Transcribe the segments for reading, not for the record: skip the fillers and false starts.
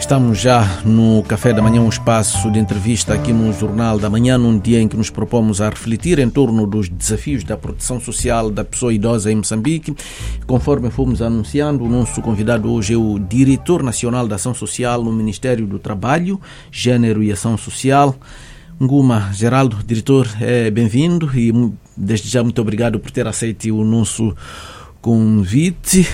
Estamos já no Café da Manhã, um espaço de entrevista aqui no Jornal da Manhã, num dia em que nos propomos a refletir em torno dos desafios da proteção social da pessoa idosa em Moçambique. Conforme fomos anunciando, o nosso convidado hoje é o Diretor Nacional da Ação Social no Ministério do Trabalho, Gênero e Ação Social, Nguma Geraldo. Diretor, bem-vindo e desde já muito obrigado por ter aceito o nosso convite.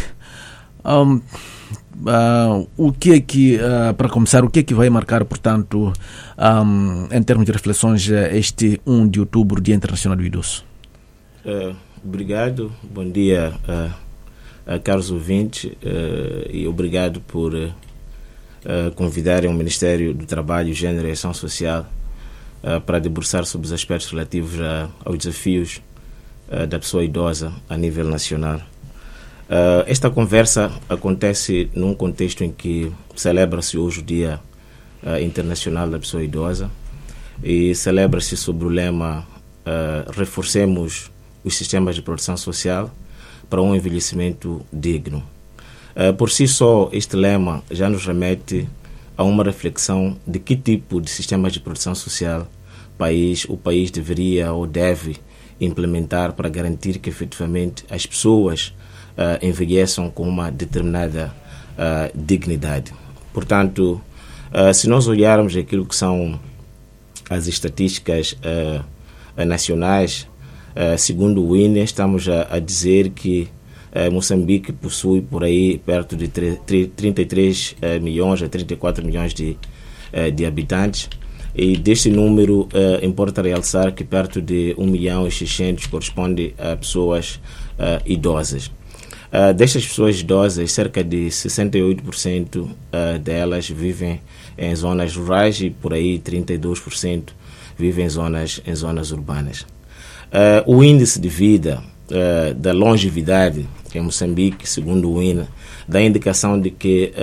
O que é que, para começar, o que é que vai marcar, portanto, em termos de reflexões, este 1 de outubro, Dia Internacional do Idoso? Obrigado, bom dia a caros ouvintes e obrigado por convidarem o Ministério do Trabalho, Gênero e Ação Social para debruçar sobre os aspectos relativos aos desafios da pessoa idosa a nível nacional. Esta conversa acontece num contexto em que celebra-se hoje o Dia Internacional da Pessoa Idosa e celebra-se sobre o lema reforcemos os sistemas de proteção social para um envelhecimento digno. Por si só, este lema já nos remete a uma reflexão de que tipo de sistemas de proteção social o país deveria ou deve implementar para garantir que efetivamente as pessoas envelheçam com uma determinada dignidade. Portanto, se nós olharmos aquilo que são as estatísticas nacionais, segundo o INE, estamos a dizer que Moçambique possui por aí perto de 33 milhões a 34 milhões de habitantes, e deste número importa realçar que perto de 1.600.000 corresponde a pessoas idosas. Destas pessoas idosas, cerca de 68% delas vivem em zonas rurais e por aí 32% vivem em zonas urbanas. O índice de vida da longevidade em Moçambique, segundo o INE, dá indicação de que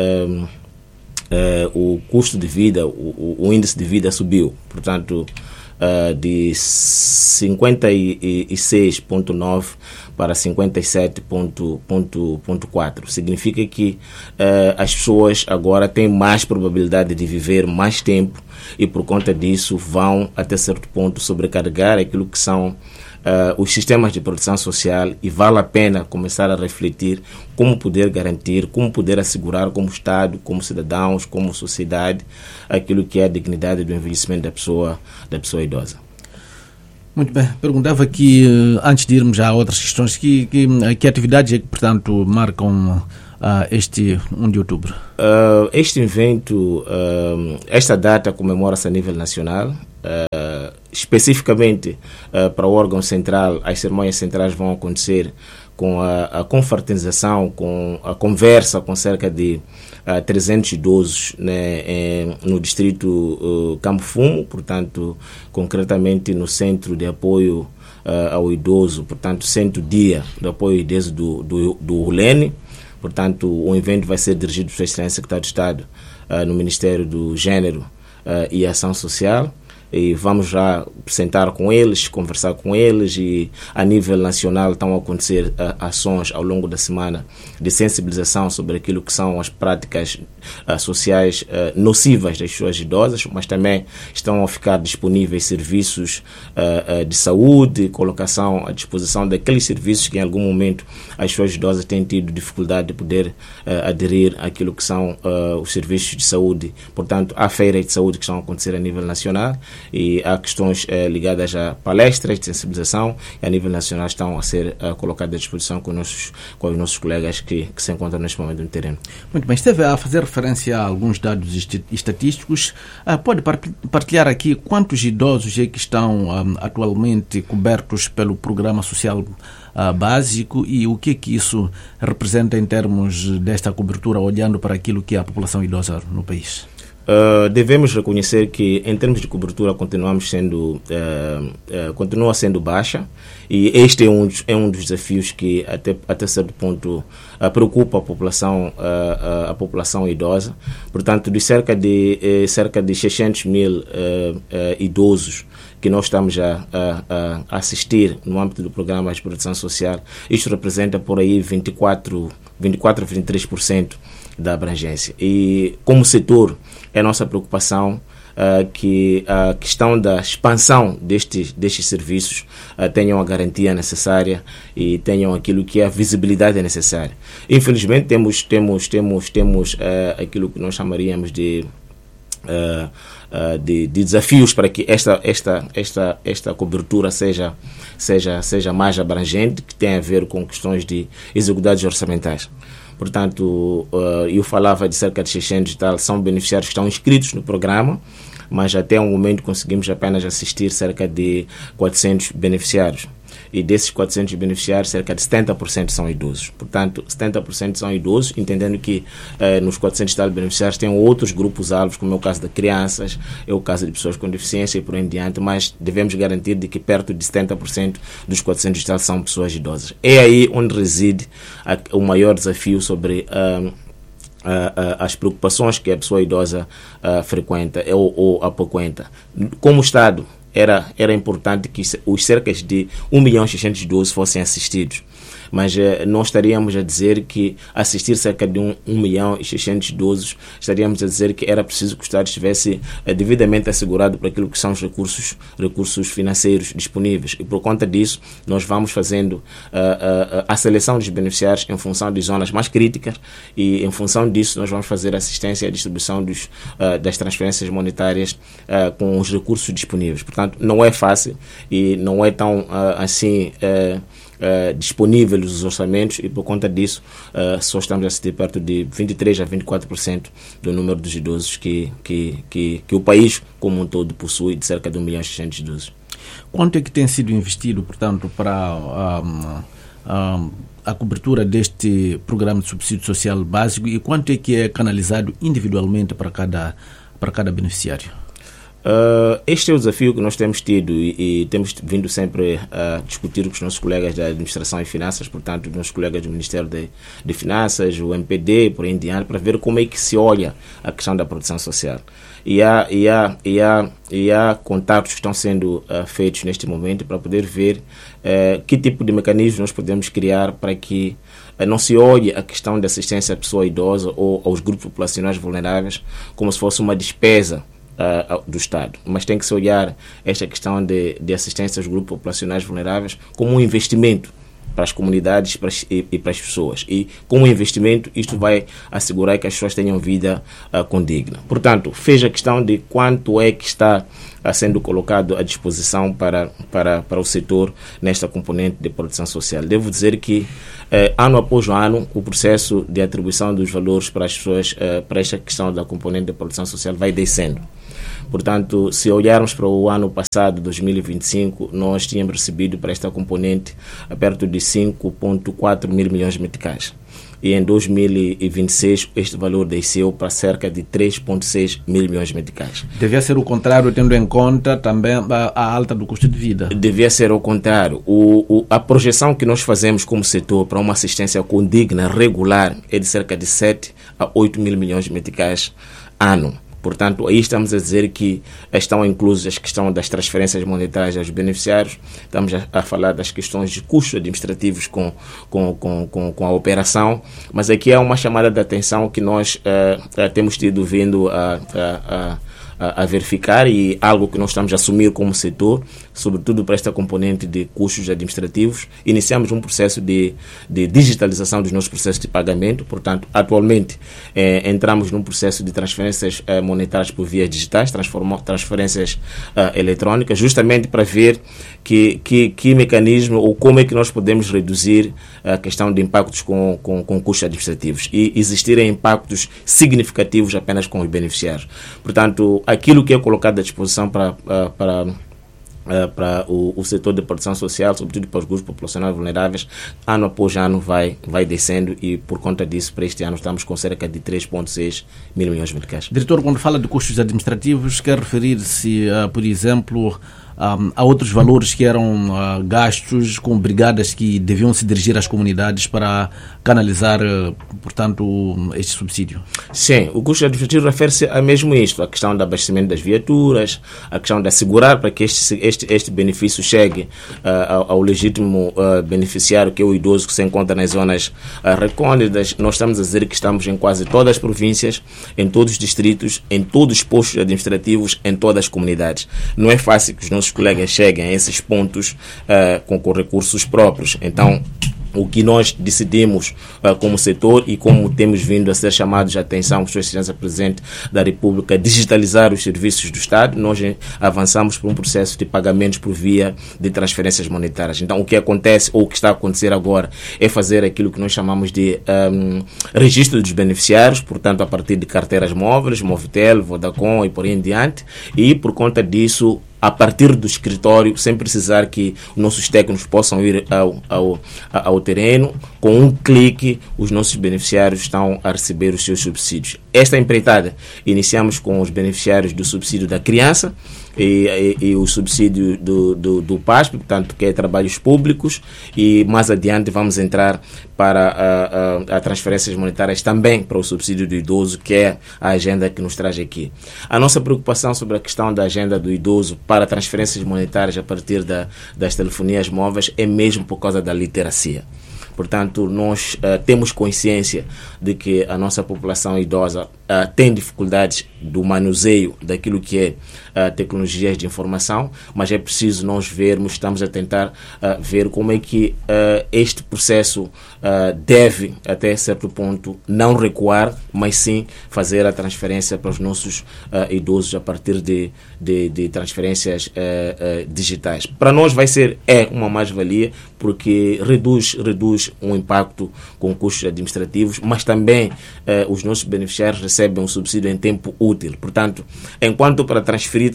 o custo de vida, o índice de vida subiu, portanto, de 56,9 para 57,4. Significa que as pessoas agora têm mais probabilidade de viver mais tempo e, por conta disso, vão, até certo ponto, sobrecarregar aquilo que são os sistemas de proteção social, e vale a pena começar a refletir como poder garantir, como poder assegurar como Estado, como cidadãos, como sociedade, aquilo que é a dignidade do envelhecimento da pessoa idosa. Muito bem. Perguntava aqui, antes de irmos a outras questões, que atividades é que, portanto, marcam este 1 de outubro? Este evento, esta data comemora-se a nível nacional. Especificamente para o órgão central, as cerimônias centrais vão acontecer com a confraternização, com a conversa com cerca de 300 idosos, né, no distrito Campo Fumo, portanto, concretamente no Centro de Apoio ao Idoso, portanto, Centro Dia de Apoio ao Idoso do Ulene. Portanto, o evento vai ser dirigido pelo Excelência Secretário de Estado no Ministério do Gênero e Ação Social. E vamos já sentar com eles, conversar com eles, e a nível nacional estão a acontecer ações ao longo da semana de sensibilização sobre aquilo que são as práticas sociais nocivas das pessoas idosas, mas também estão a ficar disponíveis serviços de saúde, colocação à disposição daqueles serviços que em algum momento as pessoas idosas têm tido dificuldade de poder aderir àquilo que são os serviços de saúde. Portanto, há feiras de saúde que estão a acontecer a nível nacional, e há questões ligadas a palestras de sensibilização, e a nível nacional estão a ser colocadas à disposição com os nossos colegas que se encontram neste momento no terreno. Muito bem, esteve a fazer referência a alguns dados estatísticos. Pode partilhar aqui quantos idosos é que estão atualmente cobertos pelo Programa Social Básico, e o que é que isso representa em termos desta cobertura, olhando para aquilo que é a população idosa no país? Devemos reconhecer que, em termos de cobertura, continua sendo baixa, e este é um dos desafios que até certo ponto preocupa a população idosa. Portanto, de cerca de 600.000 idosos que nós estamos a assistir no âmbito do programa de proteção social, isto representa por aí 24 a 23% da abrangência. E, como setor, é nossa preocupação que a questão da expansão destes serviços tenham a garantia necessária e tenham aquilo que é a visibilidade necessária. Infelizmente, temos aquilo que nós chamaríamos de desafios para que esta cobertura seja mais abrangente, que tem a ver com questões de executivos orçamentais. Portanto, eu falava de cerca de 600 e tal, são beneficiários que estão inscritos no programa, mas até o momento conseguimos apenas assistir cerca de 400 beneficiários. E desses 400 beneficiários, cerca de 70% são idosos. Portanto, 70% são idosos, entendendo que nos 400 tal beneficiários tem outros grupos-alvos, como é o caso de crianças, é o caso de pessoas com deficiência e por aí em diante, mas devemos garantir de que perto de 70% dos 400 tal são pessoas idosas. É aí onde reside o maior desafio sobre as preocupações que a pessoa idosa frequenta ou apoquenta. Como Estado, era importante que os cerca de 1.612.000 fossem assistidos. Mas não estaríamos a dizer que assistir cerca de 1.612.000, estaríamos a dizer que era preciso que o Estado estivesse devidamente assegurado para aquilo que são os recursos financeiros disponíveis. E por conta disso, nós vamos fazendo a seleção dos beneficiários em função de zonas mais críticas e em função disso nós vamos fazer assistência e a distribuição das transferências monetárias com os recursos disponíveis. Portanto, não é fácil e não é tão assim disponíveis os orçamentos e por conta disso só estamos a assistir perto de 23% a 24% do número dos idosos que o país como um todo possui, de cerca de 1.600.000 idosos. Quanto é que tem sido investido, portanto, para a cobertura deste programa de subsídio social básico e quanto é que é canalizado individualmente para cada beneficiário? Este é o desafio que nós temos tido e temos vindo sempre a discutir com os nossos colegas da Administração e Finanças, portanto, os nossos colegas do Ministério de Finanças, o MPD, por aí em diante, para ver como é que se olha a questão da proteção social. E há contatos que estão sendo feitos neste momento para poder ver que tipo de mecanismos nós podemos criar para que não se olhe a questão da assistência à pessoa idosa ou aos grupos populacionais vulneráveis como se fosse uma despesa do Estado, mas tem que se olhar esta questão de assistência aos grupos populacionais vulneráveis como um investimento para as comunidades e para as pessoas. E com o investimento, isto vai assegurar que as pessoas tenham vida condigna. Portanto, fez a questão de quanto é que está sendo colocado à disposição para o setor nesta componente de proteção social. Devo dizer que, ano após ano, o processo de atribuição dos valores para as pessoas, para esta questão da componente de proteção social, vai descendo. Portanto, se olharmos para o ano passado, 2025, nós tínhamos recebido para esta componente perto de 5,4 mil milhões de meticais. E em 2026 este valor desceu para cerca de 3,6 mil milhões de meticais. Devia ser o contrário, tendo em conta também a alta do custo de vida. Devia ser o contrário. A projeção que nós fazemos como setor para uma assistência condigna, regular, é de cerca de 7 a 8 mil milhões de meticais ano. Portanto, aí estamos a dizer que estão inclusas a questão das transferências monetárias aos beneficiários, estamos a falar das questões de custos administrativos com a operação, mas aqui é uma chamada de atenção que nós temos tido vindo a verificar e algo que nós estamos a assumir como setor, sobretudo para esta componente de custos administrativos. Iniciamos um processo de digitalização dos nossos processos de pagamento, portanto, atualmente entramos num processo de transferências monetárias por vias digitais, transferências eletrônicas, justamente para ver que mecanismo ou como é que nós podemos reduzir a questão de impactos com custos administrativos e existirem impactos significativos apenas com os beneficiários. Portanto, aquilo que é colocado à disposição para o setor de proteção social, sobretudo para os grupos populacionais vulneráveis, ano após ano vai descendo e por conta disso, para este ano, estamos com cerca de 3,6 mil milhões de meticais. Diretor, quando fala de custos administrativos, quer referir-se, por exemplo, há outros valores que eram gastos com brigadas que deviam se dirigir às comunidades para canalizar, portanto, este subsídio. Sim, o custo administrativo refere-se a mesmo isto, a questão do abastecimento das viaturas, a questão de assegurar para que este benefício chegue ao legítimo beneficiário, que é o idoso que se encontra nas zonas recônditas. Nós estamos a dizer que estamos em quase todas as províncias, em todos os distritos, em todos os postos administrativos, em todas as comunidades. Não é fácil que os nossos colegas cheguem a esses pontos com recursos próprios. Então, o que nós decidimos como setor e como temos vindo a ser chamados de atenção por Sua Excelência Presidente da República, digitalizar os serviços do Estado, nós avançamos por um processo de pagamentos por via de transferências monetárias. Então, o que acontece, ou o que está a acontecer agora, é fazer aquilo que nós chamamos de registro dos beneficiários, portanto, a partir de carteiras móveis, Movitel, Vodacom e por aí em diante, e por conta disso, a partir do escritório, sem precisar que nossos técnicos possam ir ao terreno, com um clique, os nossos beneficiários estão a receber os seus subsídios. Esta empreitada, iniciamos com os beneficiários do subsídio da criança e o subsídio do PASP, portanto, que é trabalhos públicos, e mais adiante vamos entrar para as transferências monetárias também para o subsídio do idoso, que é a agenda que nos traz aqui. A nossa preocupação sobre a questão da agenda do idoso para transferências monetárias a partir das telefonias móveis é mesmo por causa da literacia. Portanto, nós temos consciência de que a nossa população idosa tem dificuldades do manuseio daquilo que é tecnologias de informação, mas é preciso nós vermos, estamos a tentar ver como é que este processo deve, até certo ponto, não recuar, mas sim fazer a transferência para os nossos idosos a partir de transferências digitais. Para nós vai ser uma mais-valia, porque reduz um impacto com custos administrativos, mas também os nossos beneficiários recebem um subsídio em tempo útil. Portanto, enquanto para transferir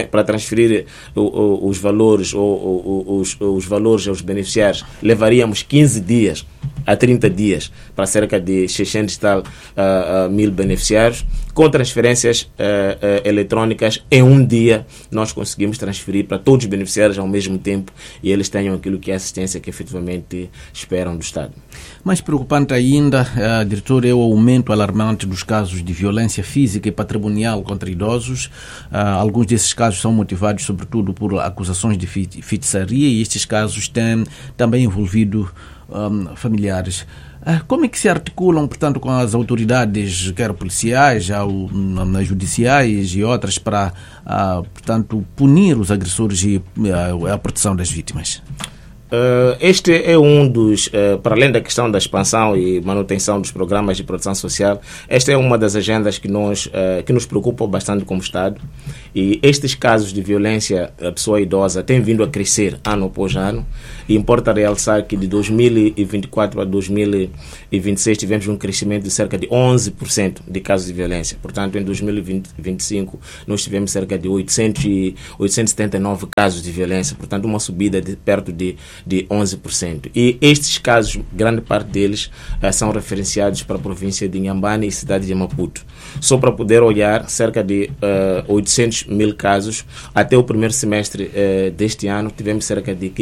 os valores os valores aos beneficiários levaríamos 15 dias a 30 dias para cerca de 600 e tal mil beneficiários, com transferências eletrônicas, em um dia nós conseguimos transferir para todos os beneficiários ao mesmo tempo e eles tenham aquilo que é a assistência que efetivamente esperam do Estado. Mais preocupante ainda, diretor, é o aumento alarmante dos casos de violência física e patrimonial contra idosos. Alguns desses casos são motivados sobretudo por acusações de feitiçaria e estes casos têm também envolvido familiares. Como é que se articulam, portanto, com as autoridades, quer policiais, judiciais e outras, para, portanto, punir os agressores e a proteção das vítimas? Este é um dos, para além da questão da expansão e manutenção dos programas de proteção social, esta é uma das agendas que nos preocupa bastante como Estado, e estes casos de violência à pessoa idosa têm vindo a crescer ano após ano, e importa realçar que de 2024 a 2026 tivemos um crescimento de cerca de 11% de casos de violência. Portanto, em 2025 nós tivemos cerca de 879 casos de violência, portanto uma subida de perto de 11%. E estes casos, grande parte deles, são referenciados para a província de Inhambane e cidade de Maputo. Só para poder olhar, cerca de 800 mil casos. Até o primeiro semestre deste ano, tivemos cerca de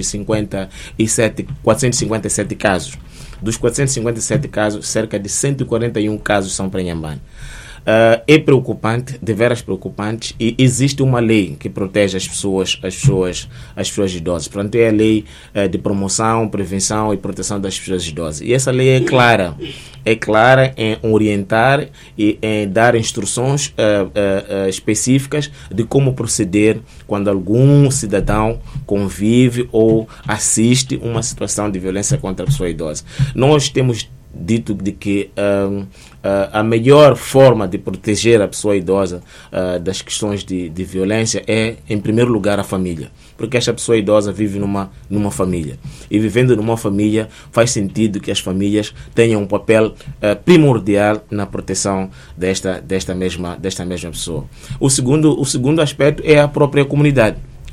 457 casos. Dos 457 casos, cerca de 141 casos são para Inhambane. É preocupante, deveras preocupante, e existe uma lei que protege as pessoas idosas. Portanto, é a lei de promoção, prevenção e proteção das pessoas idosas. E essa lei é clara em orientar e em dar instruções específicas de como proceder quando algum cidadão convive ou assiste uma situação de violência contra a pessoa idosa. Nós temos dito de que a melhor forma de proteger a pessoa idosa das questões de violência é, em primeiro lugar, a família. Porque esta pessoa idosa vive numa família. E vivendo numa família, faz sentido que as famílias tenham um papel primordial na proteção desta mesma pessoa. O segundo aspecto é a própria comunidade.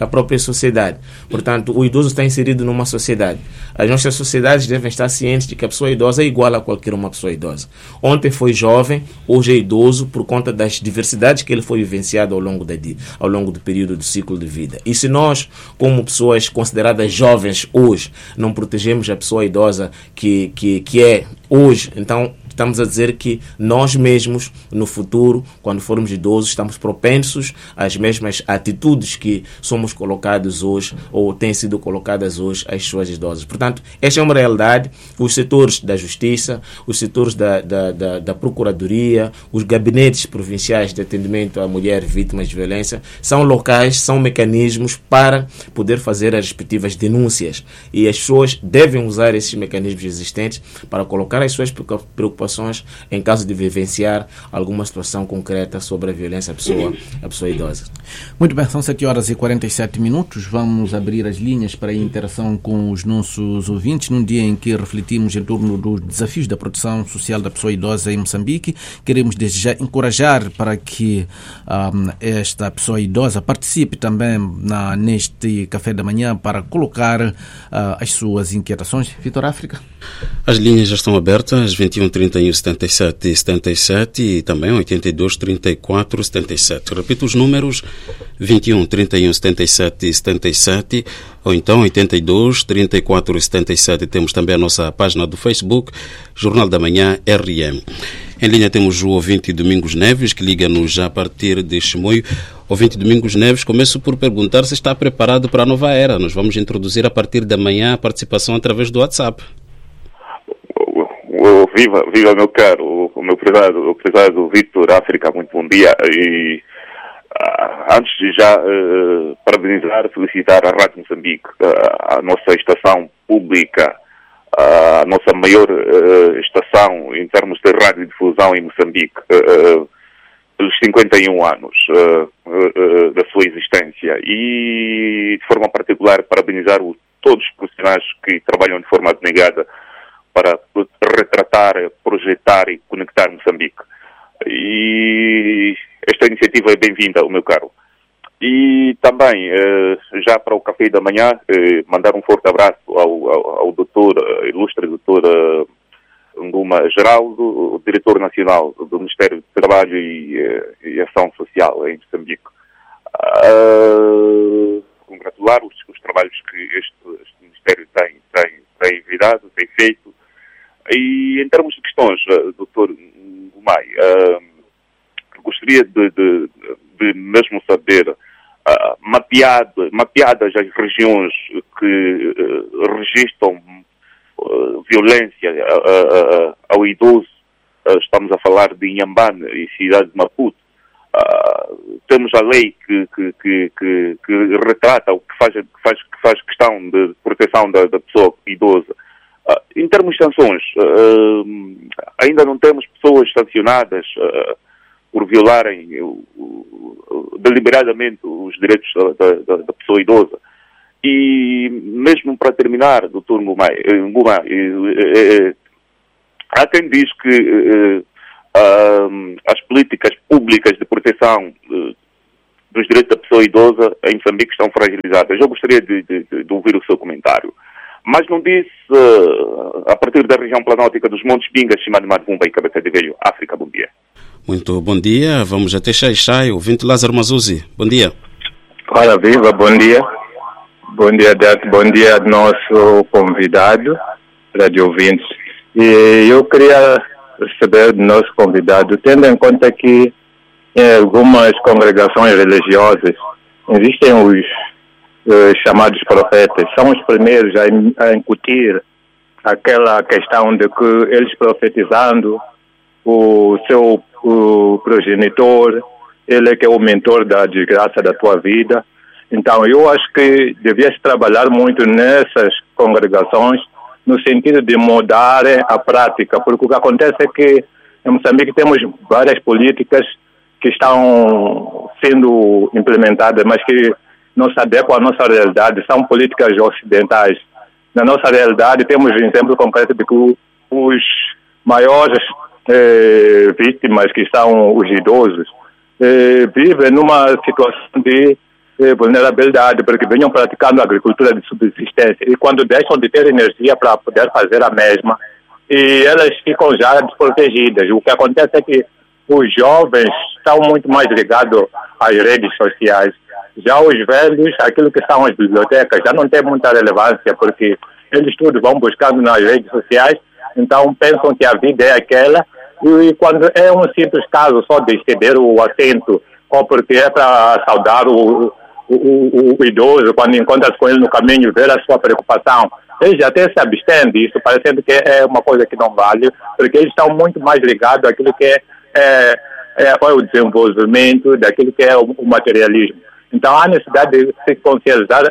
a própria sociedade. Portanto, o idoso está inserido numa sociedade. As nossas sociedades devem estar cientes de que a pessoa idosa é igual a qualquer uma pessoa idosa. Ontem foi jovem, hoje é idoso por conta das diversidades que ele foi vivenciado ao longo do período do ciclo de vida. E se nós, como pessoas consideradas jovens hoje, não protegemos a pessoa idosa que é hoje, então estamos a dizer que nós mesmos, no futuro, quando formos idosos, estamos propensos às mesmas atitudes que somos colocados hoje ou têm sido colocadas hoje às pessoas idosas. Portanto, esta é uma realidade. Os setores da justiça, os setores da procuradoria, os gabinetes provinciais de atendimento à mulher vítimas de violência são locais, são mecanismos para poder fazer as respectivas denúncias. E as pessoas devem usar esses mecanismos existentes para colocar as suas preocupações em caso de vivenciar alguma situação concreta sobre a violência à pessoa idosa. Muito bem, são 7h47. Vamos abrir as linhas para a interação com os nossos ouvintes num dia em que refletimos em torno dos desafios da proteção social da pessoa idosa em Moçambique. Queremos desde já encorajar para que esta pessoa idosa participe também neste café da manhã para colocar as suas inquietações. Vitor África? As linhas já estão abertas, 21 31 77 77 e também 82 34 77. Repito os números, 21 31 77 77 ou então 82 34 77. Temos também a nossa página do Facebook, Jornal da Manhã RM. Em linha temos o ouvinte Domingos Neves, que liga-nos já a partir de Chimoio. Ouvinte Domingos Neves, começo por perguntar se está preparado para a nova era. Nós vamos introduzir a partir da manhã a participação através do WhatsApp. Viva meu caro, o meu prezado Vitor África, muito bom dia. E antes de já parabenizar, felicitar a Rádio Moçambique, a nossa estação pública, a nossa maior estação em termos de radiodifusão em Moçambique, pelos 51 anos da sua existência. E, de forma particular, parabenizar todos os profissionais que trabalham de forma abnegada para retratar, projetar e conectar Moçambique. E esta iniciativa é bem-vinda, o meu caro. E também, já para o café da manhã, mandar um forte abraço ao ilustre doutor Nguma Geraldo, o diretor nacional do Ministério do Trabalho e Ação Social em Moçambique. Congratular os trabalhos que este Ministério tem virado, tem feito. E em termos de questões, Dr. Ngumai, gostaria de mesmo saber, mapeadas as regiões que registram violência ao idoso, estamos a falar de Inhambane e cidade de Maputo. Temos a lei que retrata, que faz questão de proteção da pessoa idosa. Em termos de sanções, ainda não temos pessoas sancionadas por violarem deliberadamente os direitos da pessoa idosa. E mesmo para terminar, Dr. Nguma, há quem diz que as políticas públicas de proteção dos direitos da pessoa idosa em Moçambique estão fragilizadas. Eu gostaria de ouvir o seu comentário. Mas não disse, a partir da região planótica dos Montes Pingas, Cima de Marvumba e Cabeça de Velho, África, bom dia. Muito bom dia, vamos até Xai-Xai, ouvinte Lázaro Mazuzzi, bom dia. Ora viva, bom dia. Bom dia, Deto, bom dia nosso convidado, rádio ouvintes. E eu queria saber do nosso convidado, tendo em conta que em algumas congregações religiosas existem os chamados profetas, são os primeiros a incutir aquela questão de que eles profetizando o seu progenitor, ele é que é o mentor da desgraça da tua vida. Então eu acho que devia-se trabalhar muito nessas congregações no sentido de mudar a prática, porque o que acontece é que em Moçambique temos várias políticas que estão sendo implementadas, mas que não se adequam à nossa realidade, são políticas ocidentais. Na nossa realidade, temos um exemplo concreto de que os maiores vítimas, que são os idosos, vivem numa situação de vulnerabilidade, porque venham praticando agricultura de subsistência e quando deixam de ter energia para poder fazer a mesma, e elas ficam já desprotegidas. O que acontece é que os jovens estão muito mais ligados às redes sociais. Já os velhos, aquilo que são as bibliotecas, já não tem muita relevância, porque eles tudo vão buscando nas redes sociais, então pensam que a vida é aquela, e quando é um simples caso só de ceder o assento, ou porque é para saudar o idoso, quando encontra-se com ele no caminho, ver a sua preocupação, eles até se abstêm disso, parecendo que é uma coisa que não vale, porque eles estão muito mais ligados àquilo que é o desenvolvimento, daquilo que é o materialismo. Então há necessidade de se conscientizar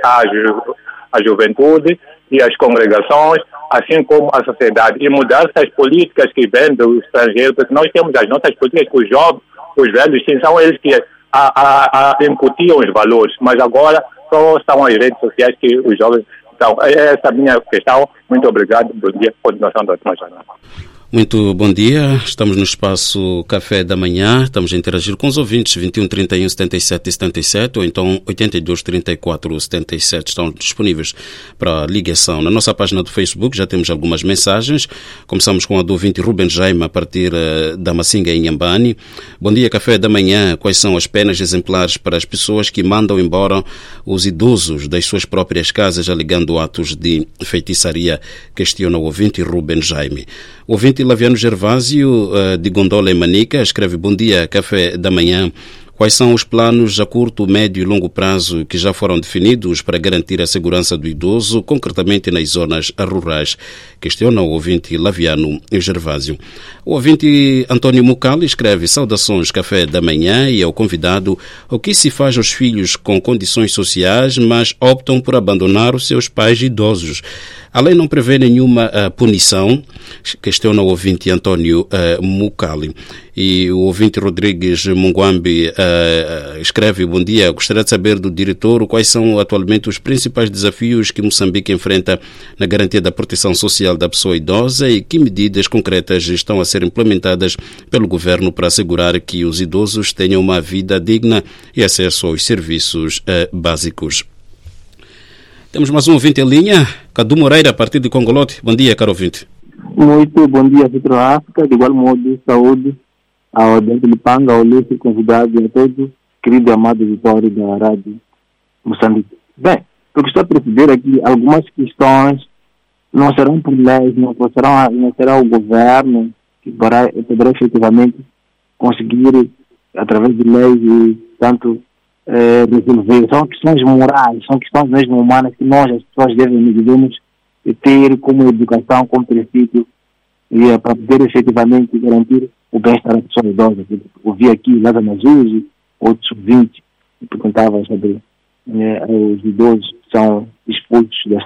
a juventude e as congregações, assim como a sociedade, e mudar essas políticas que vêm do estrangeiro, porque nós temos as nossas políticas que os jovens, os velhos, sim, são eles que incutiam os valores, mas agora só são as redes sociais que os jovens... Então, essa é a minha questão. Muito obrigado. Bom dia. Continuação da última jornada. Muito bom dia, estamos no espaço Café da Manhã, estamos a interagir com os ouvintes 21 31 77 77 ou então 82 34 77 estão disponíveis para ligação. Na nossa página do Facebook já temos algumas mensagens, começamos com a do ouvinte Ruben Jaime a partir da Massinga em Nhambane. Bom dia, Café da Manhã, quais são as penas exemplares para as pessoas que mandam embora os idosos das suas próprias casas alegando atos de feitiçaria? Questiona o ouvinte Ruben Jaime. O ouvinte Laviano Gervásio, de Gondola e Manica, escreve: bom dia, Café da Manhã. Quais são os planos a curto, médio e longo prazo que já foram definidos para garantir a segurança do idoso, concretamente nas zonas rurais? Questiona o ouvinte Laviano Gervásio. O ouvinte António Mucali escreve: saudações, Café da Manhã, e ao convidado: o que se faz aos filhos com condições sociais, mas optam por abandonar os seus pais idosos? A lei não prevê nenhuma punição? Questiona o ouvinte António Mucali. E o ouvinte Rodrigues Munguambi escreve: bom dia, gostaria de saber do diretor quais são atualmente os principais desafios que Moçambique enfrenta na garantia da proteção social da pessoa idosa e que medidas concretas estão a ser implementadas pelo governo para assegurar que os idosos tenham uma vida digna e acesso aos serviços básicos. Temos mais um ouvinte em linha, Cadu Moreira, a partir de Congolote. Bom dia, caro ouvinte. Muito bom dia, Vitor África. De igual modo, saúde ao Dente de Panga, ao Lúcio, convidado e a todos, querido e amado Vitório da Rádio Moçambique. Bem, eu estou a perceber aqui algumas questões não serão por leis, não será o governo que poderá efetivamente conseguir, através de leis e tanto resolver. São questões morais, são questões mesmo humanas que nós, as pessoas, devemos ter como educação, como princípio, e para poder efetivamente garantir o bem-estar da pessoa idosa. Ouvi aqui Lázaro Mazuzi, outros ouvintes, que perguntavam sobre os idosos que são expulsos das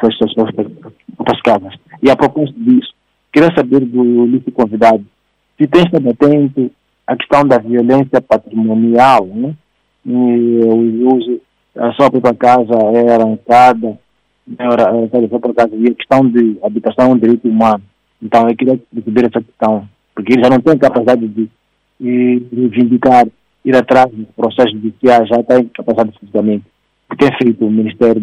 suas casas. E a propósito disso, queria saber do Lício convidado se tem estado atento à questão da violência patrimonial, né? A sua própria casa é arrancada, e a questão de habitação é um direito humano. Então eu queria perceber essa questão, porque eles já não têm capacidade de reivindicar, ir atrás dos processos judiciais, já têm capacidade de funcionamento. O que tem feito o Ministério